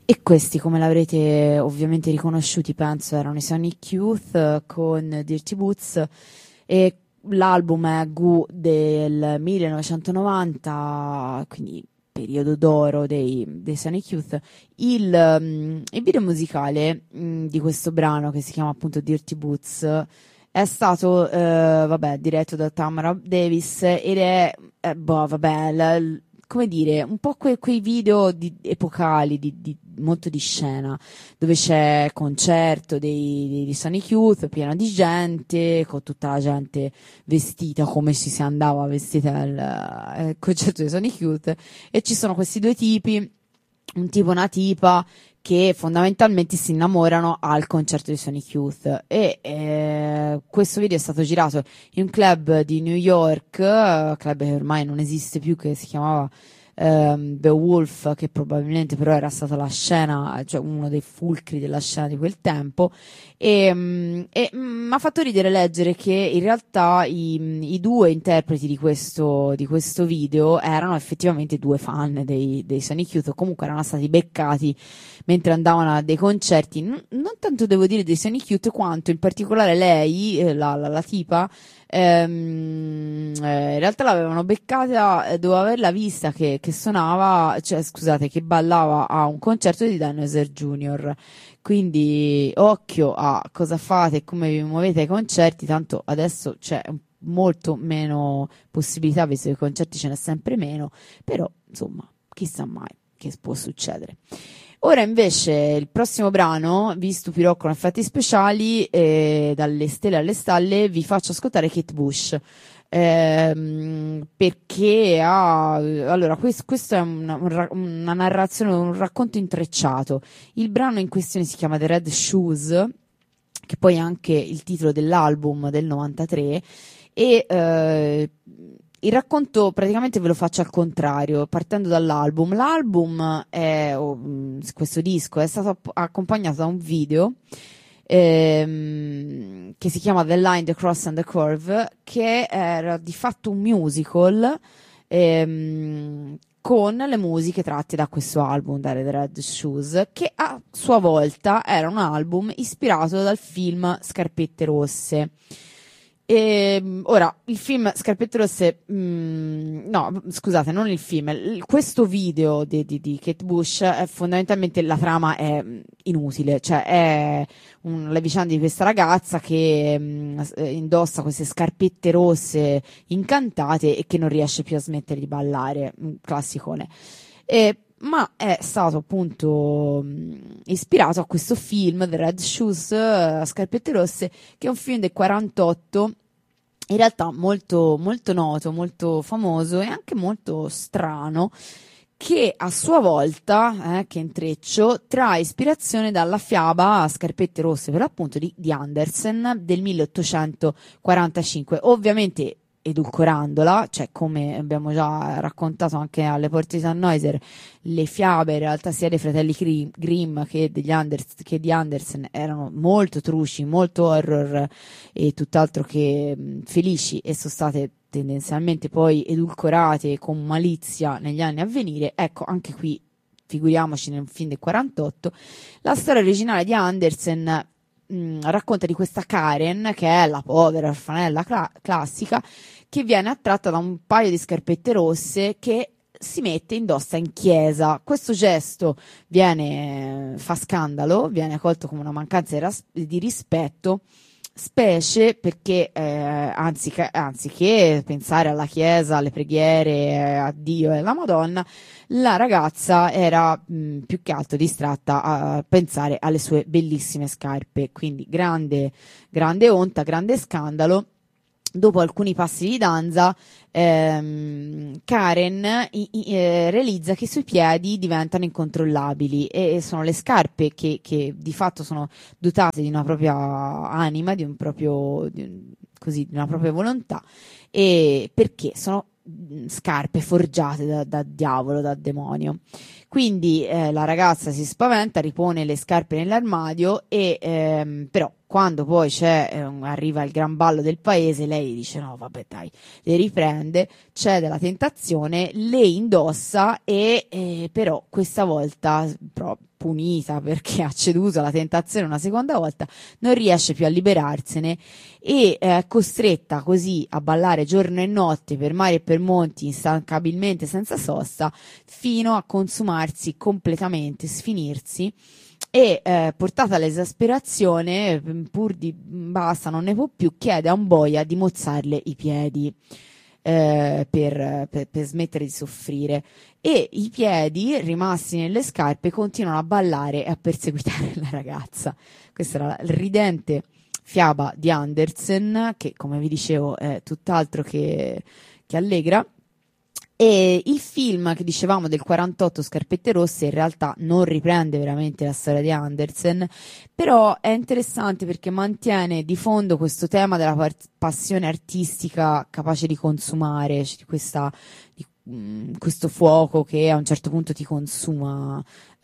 E questi, come l'avrete ovviamente riconosciuti, penso, erano i Sonic Youth con Dirty Boots, e l'album è Goo del 1990, quindi periodo d'oro dei Sonic Youth. Il video musicale di questo brano, che si chiama appunto Dirty Boots, è stato vabbè, diretto da Tamara Davis, ed è boh, vabbè, come dire, un po' quei video epocali, molto di scena, dove c'è concerto dei Sonic Youth, pieno di gente, con tutta la gente vestita come si andava vestita al concerto dei Sonic Youth, e ci sono questi due tipi, un tipo e una tipa, che fondamentalmente si innamorano al concerto di Sonic Youth. E questo video è stato girato in un club di New York, club che ormai non esiste più, che si chiamava The Wolf, che probabilmente però era stata la scena, cioè uno dei fulcri della scena di quel tempo, e mi ha fatto ridere leggere che in realtà i due interpreti di questo video erano effettivamente due fan dei Sonic Youth, o comunque erano stati beccati mentre andavano a dei concerti, non tanto devo dire dei Sonic Youth, quanto in particolare lei, la tipa, in realtà l'avevano beccata, dopo averla vista che suonava, cioè scusate, che ballava a un concerto di Dinosaur Junior. Quindi occhio a cosa fate e come vi muovete ai concerti, tanto adesso c'è molto meno possibilità, visto che i concerti ce n'è sempre meno, però insomma, chissà mai che può succedere. Ora invece il prossimo brano, vi stupirò con effetti speciali, dalle stelle alle stalle, vi faccio ascoltare Kate Bush. Perché allora questo è una narrazione, un racconto intrecciato. Il brano in questione si chiama The Red Shoes, che poi è anche il titolo dell'album del 93, e il racconto praticamente ve lo faccio al contrario, partendo dall'album. Questo disco è stato accompagnato da un video che si chiama The Line, The Cross and the Curve, che era di fatto un musical con le musiche tratte da questo album, da The Red Shoes, che a sua volta era un album ispirato dal film Scarpette Rosse. Ora, il film Scarpette Rosse, no, scusate, non il film, questo video di Kate Bush, fondamentalmente la trama è inutile, cioè è la vicenda di questa ragazza che indossa queste scarpette rosse incantate e che non riesce più a smettere di ballare, un classicone. Ma è stato appunto ispirato a questo film The Red Shoes, Scarpette Rosse, che è un film del 48, in realtà molto, molto noto, molto famoso e anche molto strano, che a sua volta, che intreccio, trae ispirazione dalla fiaba Scarpette Rosse, per l'appunto di Andersen del 1845, ovviamente edulcorandola, cioè come abbiamo già raccontato anche alle porte di Tannhäuser, le fiabe in realtà sia dei fratelli Grimm che di Andersen erano molto truci, molto horror e tutt'altro che felici, e sono state tendenzialmente poi edulcorate con malizia negli anni a venire. Ecco, anche qui figuriamoci nel film del 48. La storia originale di Andersen racconta di questa Karen, che è la povera orfanella classica, che viene attratta da un paio di scarpette rosse che si indossa in chiesa. Questo gesto fa scandalo, viene colto come una mancanza di rispetto, specie perché anziché pensare alla chiesa, alle preghiere, a Dio e alla Madonna, la ragazza era più che altro distratta a pensare alle sue bellissime scarpe. Quindi grande onta, grande scandalo. Dopo alcuni passi di danza, Karen realizza che i suoi piedi diventano incontrollabili, e sono le scarpe che di fatto sono dotate di una propria anima, di una propria volontà, e perché sono scarpe forgiate da diavolo, da demonio. Quindi la ragazza si spaventa, ripone le scarpe nell'armadio, e però quando poi arriva il gran ballo del paese, lei dice no vabbè dai, le riprende, cede alla tentazione, le indossa, e però questa volta punita perché ha ceduto alla tentazione una seconda volta, non riesce più a liberarsene e è costretta così a ballare giorno e notte per mari e per monti instancabilmente senza sosta fino a consumarsi completamente, sfinirsi e portata all'esasperazione, pur di basta, non ne può più, chiede a un boia di mozzarle i piedi per smettere di soffrire. E i piedi, rimasti nelle scarpe, continuano a ballare e a perseguitare la ragazza. Questa era la ridente fiaba di Andersen, che come vi dicevo è tutt'altro che allegra. E il film che dicevamo del 48, Scarpette Rosse, in realtà non riprende veramente la storia di Andersen, però è interessante perché mantiene di fondo questo tema della passione artistica capace di consumare, cioè questo fuoco che a un certo punto ti consuma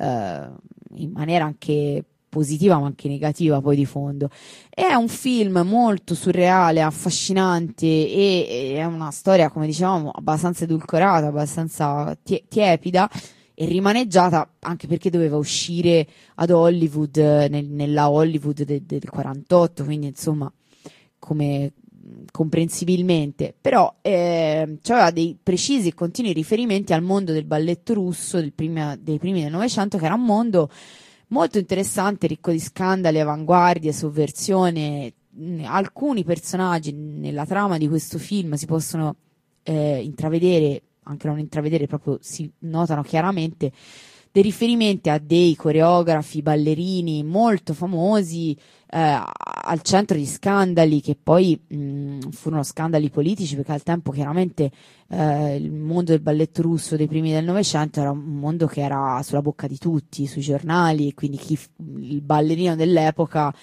in maniera anche positiva ma anche negativa poi di fondo. È un film molto surreale, affascinante e è una storia, come dicevamo, abbastanza edulcorata, abbastanza tiepida e rimaneggiata, anche perché doveva uscire ad Hollywood, nella Hollywood del 48, quindi insomma, come comprensibilmente, però c'aveva dei precisi e continui riferimenti al mondo del balletto russo dei primi del Novecento, che era un mondo molto interessante, ricco di scandali, avanguardie, sovversione. Alcuni personaggi nella trama di questo film si possono intravedere, anche non intravedere, proprio si notano chiaramente dei riferimenti a dei coreografi, ballerini molto famosi, al centro di scandali che poi furono scandali politici, perché al tempo chiaramente il mondo del balletto russo dei primi del Novecento era un mondo che era sulla bocca di tutti, sui giornali, e quindi il ballerino dell'epoca,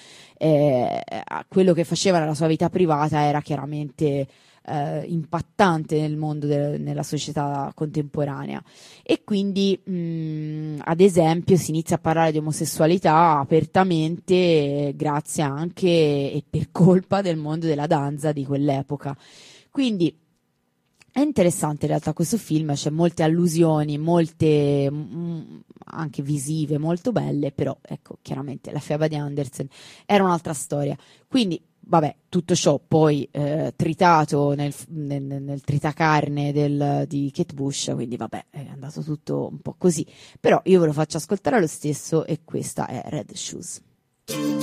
quello che faceva nella sua vita privata era chiaramente impattante nel mondo, nella società contemporanea. E quindi ad esempio si inizia a parlare di omosessualità apertamente, grazie anche e per colpa del mondo della danza di quell'epoca. Quindi è interessante in realtà questo film, c'è molte allusioni, molte anche visive, molto belle, però ecco, chiaramente la fiaba di Andersen era un'altra storia. Quindi vabbè, tutto ciò poi tritato nel tritacarne di Kate Bush, quindi vabbè, è andato tutto un po' così. Però io ve lo faccio ascoltare lo stesso e questa è Red Shoes.